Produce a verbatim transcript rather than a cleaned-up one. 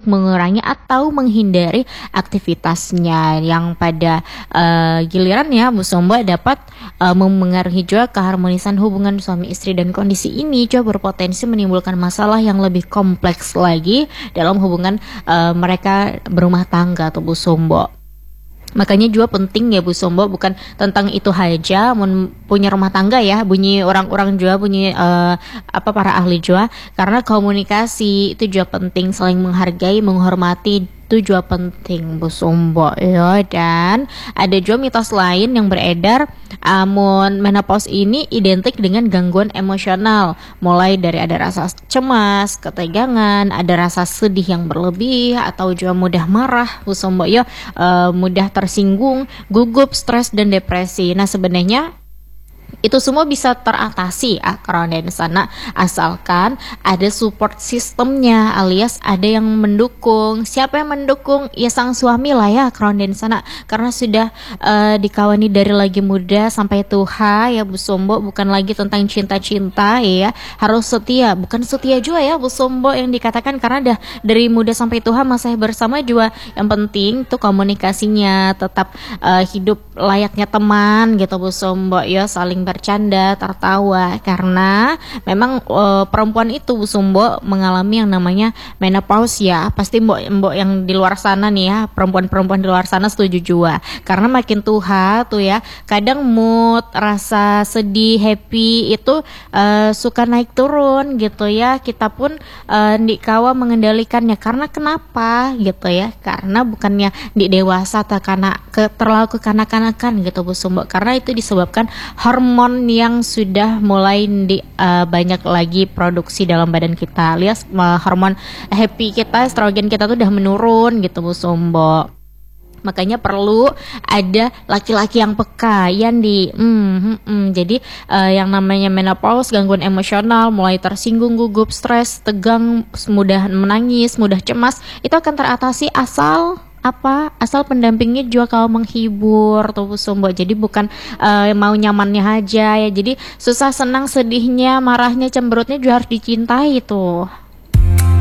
mengurangi atau menghindari aktivitasnya yang pada uh, gilirannya Bu Sombo dapat uh, memengaruhi juga keharmonisan hubungan suami istri, dan kondisi ini juga berpotensi menimbulkan masalah yang lebih kompleks lagi dalam hubungan uh, mereka berumah tangga atau Bu Sombo. Makanya juga penting ya Bu Sombo, bukan tentang itu aja mun punya rumah tangga ya, bunyi orang-orang juga bunyi uh, apa para ahli juga, karena komunikasi itu juga penting, saling menghargai, menghormati itu juga penting Bu Sombo ya. Dan ada juga mitos lain yang beredar, amun menopause ini identik dengan gangguan emosional, mulai dari ada rasa cemas, ketegangan, ada rasa sedih yang berlebih, atau juga mudah marah Bu Sombo ya, uh, mudah tersinggung, gugup, stres, dan depresi. Nah sebenarnya itu semua bisa teratasi akron dan sana, asalkan ada support sistemnya, alias ada yang mendukung. Siapa yang mendukung? Ya sang suami lah ya akron dan sana, karena sudah uh, dikawani dari lagi muda sampai tua ya Bu Sombo, bukan lagi tentang cinta-cinta ya, harus setia, bukan setia juga ya Bu Sombo yang dikatakan, karena dah dari muda sampai tua masih bersama juga. Yang penting tuh komunikasinya tetap uh, hidup layaknya teman gitu Bu Sombo ya, saling bercanda, tertawa, karena memang e, perempuan itu Bu Sombo mengalami yang namanya menopause ya. Pasti mbok-mbok yang di luar sana nih ya, perempuan-perempuan di luar sana setuju juga, karena makin tua tuh ya, kadang mood, rasa sedih, happy itu e, suka naik turun gitu ya. Kita pun e, di kawa mengendalikannya, karena kenapa gitu ya, karena bukannya di dewasa atau karena ke, terlalu kekanak-kanakan gitu Bu Sombo, karena itu disebabkan hormon yang sudah mulai di, uh, banyak lagi produksi dalam badan kita, alias uh, hormon happy kita, estrogen kita tuh udah menurun gitu Bu Sombo. Makanya perlu ada laki-laki yang peka, yang di mm, mm, mm. Jadi uh, yang namanya menopause, gangguan emosional, mulai tersinggung, gugup, stres, tegang, mudah menangis, mudah cemas, itu akan teratasi asal apa asal pendampingnya juga kalau menghibur tuh Bu Sombo. Jadi bukan uh, mau nyamannya aja ya, jadi susah senang sedihnya, marahnya, cemberutnya juga harus dicintai tuh.